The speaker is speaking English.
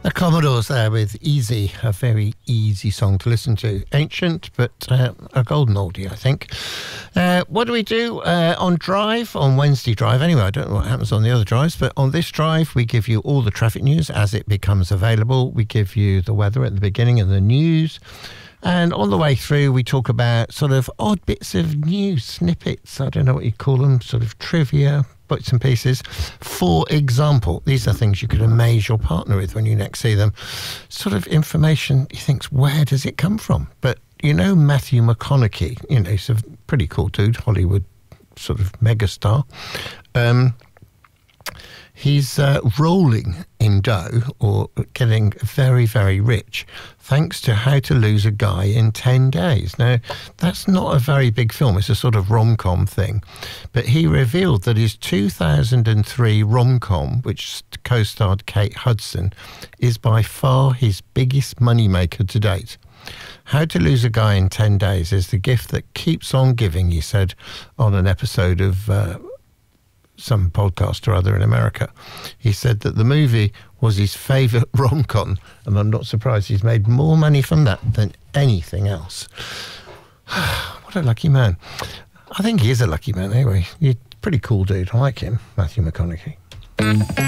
The Commodores there with Easy, a very easy song to listen to. Ancient, but a golden oldie, I think. What do we do on Drive, on Wednesday Drive? Anyway, I don't know what happens on the other drives, but on this drive, we give you all the traffic news as it becomes available. We give you the weather at the beginning and the news. And on the way through, we talk about sort of odd bits of news, snippets, I don't know what you call them, sort of trivia, bits and pieces. For example, these are things you could amaze your partner with when you next see them. Sort of information you think, where does it come from? But you know Matthew McConaughey, you know, he's a pretty cool dude, Hollywood sort of megastar. He's rolling in dough or getting very, very rich thanks to How to Lose a Guy in 10 Days. Now, that's not a very big film. It's a sort of rom-com thing. But he revealed that his 2003 rom-com, which co-starred Kate Hudson, is by far his biggest moneymaker to date. How to Lose a Guy in 10 Days is the gift that keeps on giving, he said on an episode of some podcast or other in America. He said that the movie was his favourite rom-com, and I'm not surprised he's made more money from that than anything else. What a lucky man. I think he is a lucky man anyway. He's a pretty cool dude. I like him, Matthew McConaughey.